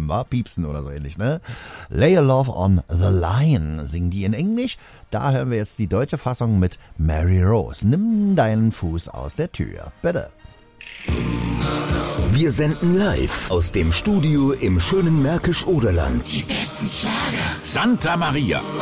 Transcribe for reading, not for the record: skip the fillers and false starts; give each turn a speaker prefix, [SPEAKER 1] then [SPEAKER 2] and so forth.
[SPEAKER 1] piepen, wa? Piepsen oder so ähnlich, ne? Lay Your Love on the Line singen die in Englisch. Da hören wir jetzt die deutsche Fassung mit Mary Rose. Nimm deinen Fuß aus der Tür, bitte.
[SPEAKER 2] Wir senden live aus dem Studio im schönen Märkisch-Oderland.
[SPEAKER 3] Die besten Schlager.
[SPEAKER 4] Santa Maria.